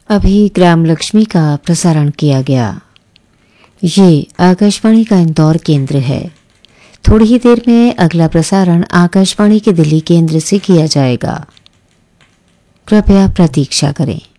अभी ग्राम लक्ष्मी का प्रसारण किया गया। ये आकाशवाणी का इंदौर केंद्र है। थोड़ी ही देर में अगला प्रसारण आकाशवाणी के दिल्ली केंद्र से किया जाएगा। कृपया प्रतीक्षा करें।